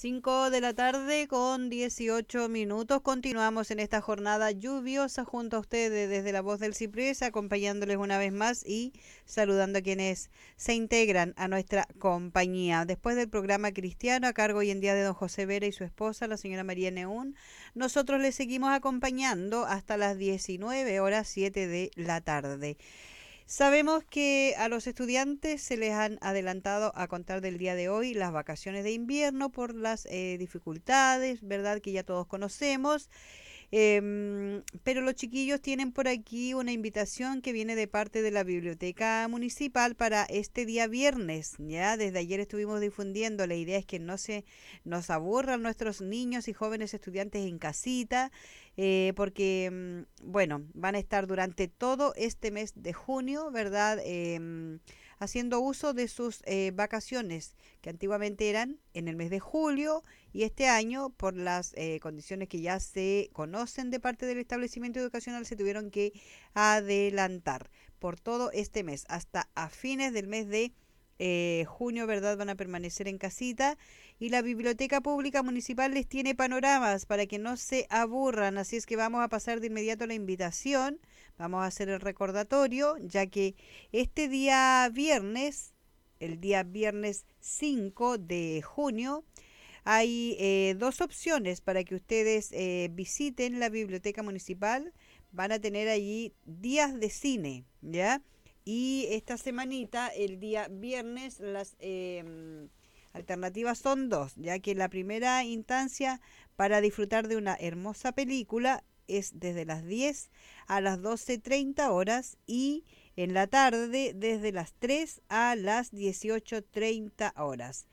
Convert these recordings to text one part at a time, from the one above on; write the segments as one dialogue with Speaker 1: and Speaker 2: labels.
Speaker 1: 5 de la tarde con 18 minutos. Continuamos en esta jornada lluviosa junto a ustedes desde la voz del Ciprés, acompañándoles una vez más y saludando a quienes se integran a nuestra compañía. Después del programa cristiano a cargo hoy en día de don José Vera y su esposa, la señora María Neún, nosotros les seguimos acompañando hasta las 19 horas 7 de la tarde. Sabemos que a los estudiantes se les han adelantado a contar del día de hoy las vacaciones de invierno por las dificultades, ¿verdad? Que ya todos conocemos. Pero los chiquillos tienen por aquí una invitación que viene de parte de la Biblioteca Municipal para este día viernes. Ya desde ayer estuvimos difundiendo. La idea es que no se nos aburran nuestros niños y jóvenes estudiantes en casita, porque, bueno, van a estar durante todo este mes de junio, ¿verdad? Haciendo uso de sus vacaciones, que antiguamente eran en el mes de julio, y este año, por las condiciones que ya se conocen de parte del establecimiento educacional, se tuvieron que adelantar por todo este mes, hasta a fines del mes de junio, ¿verdad? Van a permanecer en casita y la Biblioteca Pública Municipal les tiene panoramas para que no se aburran, así es que vamos a pasar de inmediato la invitación, vamos a hacer el recordatorio, ya que este día viernes, el día viernes 5 de junio, hay dos opciones para que ustedes visiten la biblioteca municipal. Van a tener allí días de cine, ¿ya? Y esta semanita, el día viernes, las alternativas son dos, ya que la primera instancia para disfrutar de una hermosa película es desde las 10 a las 12:30 horas y en la tarde desde las 3 a las 18:30 horas.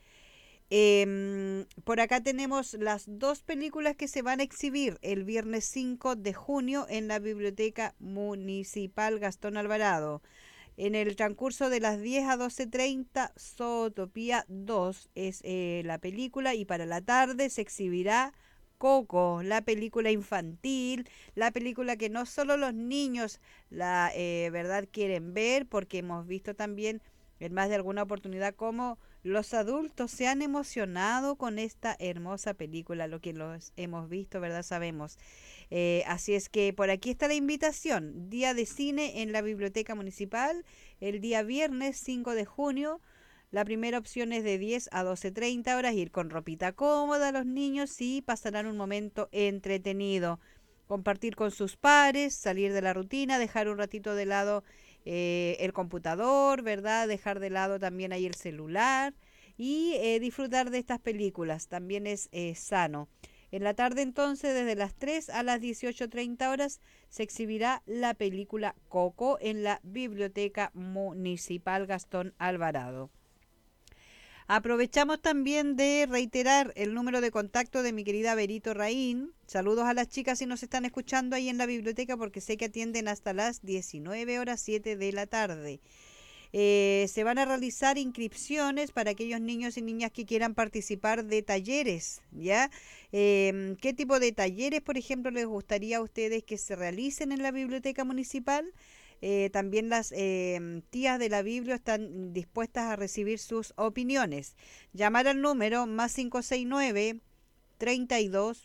Speaker 1: Por acá tenemos las dos películas que se van a exhibir el viernes 5 de junio en la Biblioteca Municipal Gastón Alvarado. En el transcurso de las 10 a 12:30, Zootopía 2 es la película y para la tarde se exhibirá Coco, la película infantil, la película que no solo los niños la verdad quieren ver, porque hemos visto también en más de alguna oportunidad cómo los adultos se han emocionado con esta hermosa película, lo que los hemos visto, ¿verdad? Sabemos. Así es que por aquí está la invitación. Día de cine en la Biblioteca Municipal, el día viernes 5 de junio. La primera opción es de 10 a 12:30 horas, ir con ropita cómoda los niños y pasarán un momento entretenido. Compartir con sus pares, salir de la rutina, dejar un ratito de lado el computador, ¿verdad? Dejar de lado también ahí el celular y disfrutar de estas películas. También es sano. En la tarde entonces, desde las 3 a las 18:30 horas, se exhibirá la película Coco en la Biblioteca Municipal Gastón Alvarado. Aprovechamos también de reiterar el número de contacto de mi querida Berito Raín. Saludos a las chicas si nos están escuchando ahí en la biblioteca porque sé que atienden hasta las 19 horas 7 de la tarde. Se van a realizar inscripciones para aquellos niños y niñas que quieran participar de talleres, ¿ya? ¿Qué tipo de talleres, por ejemplo, les gustaría a ustedes que se realicen en la biblioteca municipal? También las tías de la Biblia están dispuestas a recibir sus opiniones. Llamar al número más 569 32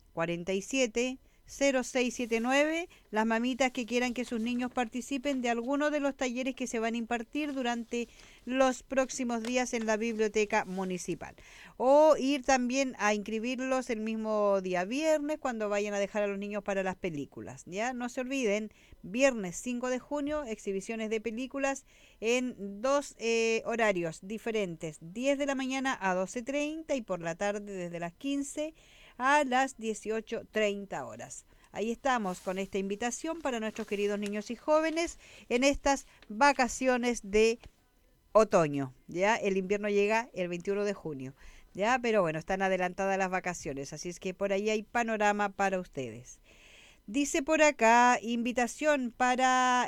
Speaker 1: 47 0679, las mamitas que quieran que sus niños participen de alguno de los talleres que se van a impartir durante los próximos días en la biblioteca municipal. O ir también a inscribirlos el mismo día viernes cuando vayan a dejar a los niños para las películas. Ya no se olviden, viernes 5 de junio, exhibiciones de películas en dos horarios diferentes, 10 de la mañana a 12:30 y por la tarde desde las 15 a las 18:30 horas. Ahí estamos con esta invitación para nuestros queridos niños y jóvenes en estas vacaciones de otoño. Ya el invierno llega el 21 de junio. Ya, pero bueno, están adelantadas las vacaciones, así es que por ahí hay panorama para ustedes. Dice por acá, invitación para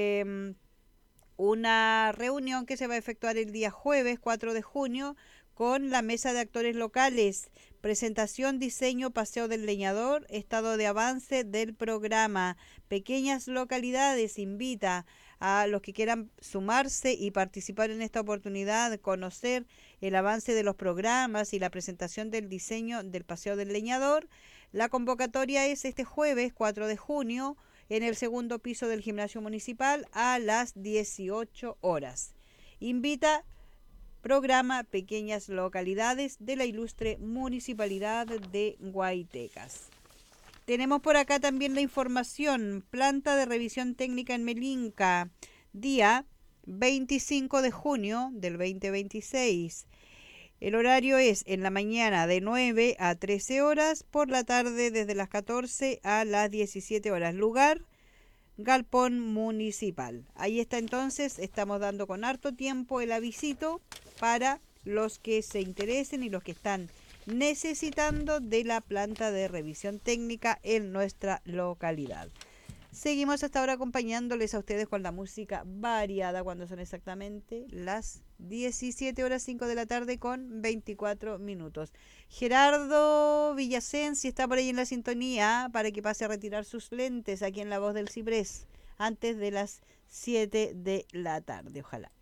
Speaker 1: una reunión que se va a efectuar el día jueves 4 de junio con la mesa de actores locales. Presentación, diseño, paseo del leñador, estado de avance del programa. Pequeñas localidades invita a los que quieran sumarse y participar en esta oportunidad, conocer el avance de los programas y la presentación del diseño del Paseo del Leñador. La convocatoria es este jueves 4 de junio en el segundo piso del Gimnasio Municipal a las 18 horas. Invita programa Pequeñas Localidades de la ilustre Municipalidad de Guaytecas. Tenemos por acá también la información, planta de revisión técnica en Melinca, día 25 de junio del 2026. El horario es en la mañana de 9 a 13 horas, por la tarde desde las 14 a las 17 horas. Lugar, Galpón Municipal. Ahí está entonces, estamos dando con harto tiempo el avisito para los que se interesen y los que están necesitando de la planta de revisión técnica en nuestra localidad. Seguimos hasta ahora acompañándoles a ustedes con la música variada cuando son exactamente las 17 horas 5 de la tarde con 24 minutos. Gerardo Villacén, si está por ahí en la sintonía, para que pase a retirar sus lentes aquí en La Voz del Ciprés antes de las 7 de la tarde, ojalá.